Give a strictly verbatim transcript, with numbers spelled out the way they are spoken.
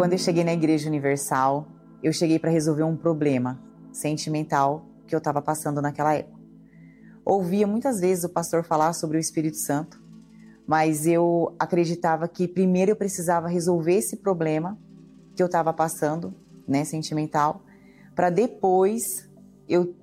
quando eu cheguei na Igreja Universal, eu cheguei para resolver um problema sentimental que eu estava passando naquela época. Ouvia muitas vezes o pastor falar sobre o Espírito Santo, mas eu acreditava que primeiro eu precisava resolver esse problema que eu estava passando, né, sentimental, para depois eu